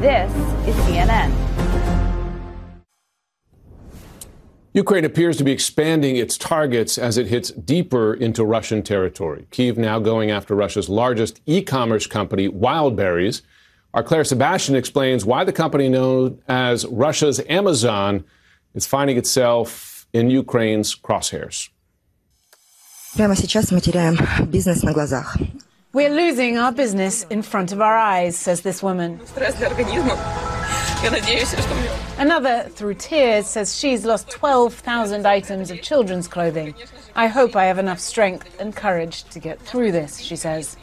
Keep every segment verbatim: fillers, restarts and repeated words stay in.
This is C N N. Ukraine appears to be expanding its targets as it hits deeper into Russian territory. Kyiv now going after Russia's largest e-commerce company, Wildberries. Our Claire Sebastian explains why the company known as Russia's Amazon is finding itself in Ukraine's crosshairs. Прямо сейчас мы теряем бизнес на глазах. We're losing our business in front of our eyes, says this woman. Another, through tears, says she's lost twelve thousand items of children's clothing. I hope I have enough strength and courage to get through this, she says.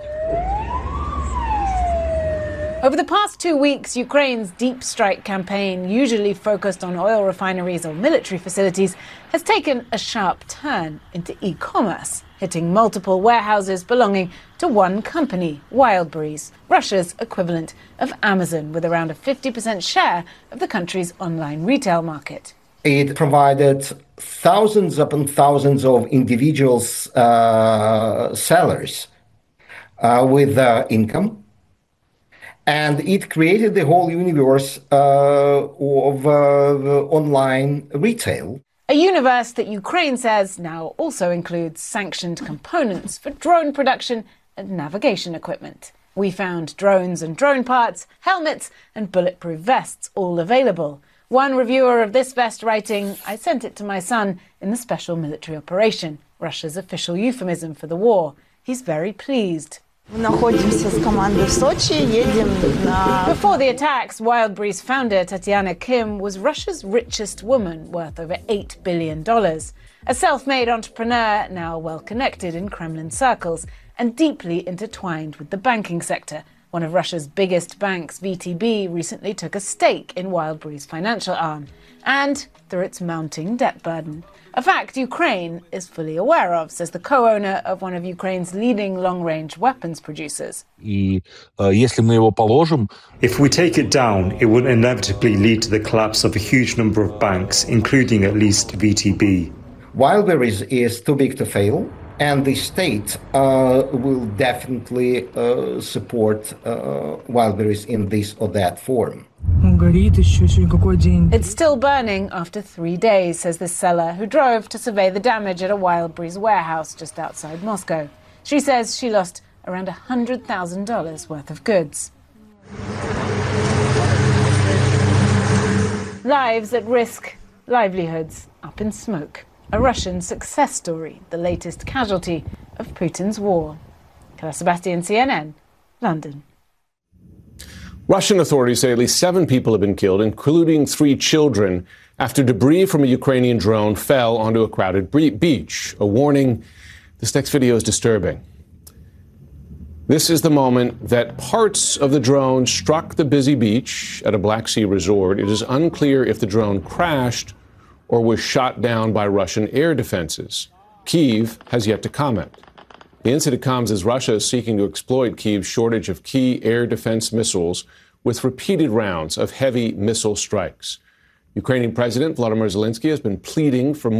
Over the past two weeks, Ukraine's deep strike campaign, usually focused on oil refineries or military facilities, has taken a sharp turn into e-commerce, hitting multiple warehouses belonging to one company, Wildberries, Russia's equivalent of Amazon, with around a fifty percent share of the country's online retail market. It provided thousands upon thousands of individuals, uh, sellers uh, with uh, income. And it created the whole universe uh, of uh, online retail. A universe that Ukraine says now also includes sanctioned components for drone production and navigation equipment. We found drones and drone parts, helmets and bulletproof vests all available. One reviewer of this vest writing, "I sent it to my son in the special military operation," Russia's official euphemism for the war. He's very pleased. Before the attacks, Wildberries founder Tatiana Kim was Russia's richest woman, worth over eight billion dollars. A self-made entrepreneur, now well-connected in Kremlin circles and deeply intertwined with the banking sector. One of Russia's biggest banks, V T B, recently took a stake in Wildberries' financial arm, and through its mounting debt burden. A fact Ukraine is fully aware of, says the co-owner of one of Ukraine's leading long-range weapons producers. If we take it down, it will inevitably lead to the collapse of a huge number of banks, including at least V T B. Wildberries is too big to fail, and the state uh, will definitely uh, support uh, Wildberries in this or that form. It's still burning after three days, says this seller, who drove to survey the damage at a Wildberries warehouse just outside Moscow. She says she lost around one hundred thousand dollars worth of goods. Lives at risk, livelihoods up in smoke. A Russian success story, the latest casualty of Putin's war. Claire Sebastian, C N N, London. Russian authorities say at least seven people have been killed, including three children, after debris from a Ukrainian drone fell onto a crowded beach. A warning, this next video is disturbing. This is the moment that parts of the drone struck the busy beach at a Black Sea resort. It is unclear if the drone crashed or was shot down by Russian air defenses. Kyiv has yet to comment. The incident comes as Russia is seeking to exploit Kyiv's shortage of key air defense missiles with repeated rounds of heavy missile strikes. Ukrainian President Volodymyr Zelensky has been pleading for more